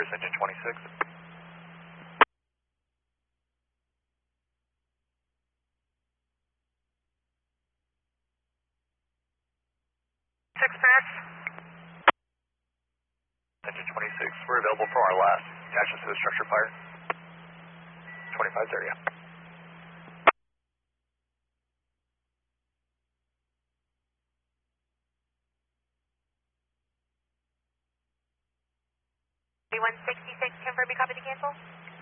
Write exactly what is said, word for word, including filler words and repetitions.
Cirrus engine twenty-six. Six pass. Engine twenty-six, we're available for our last. Attachments to the structure fire. twenty-five area. one sixty-six, confirm you copy to cancel.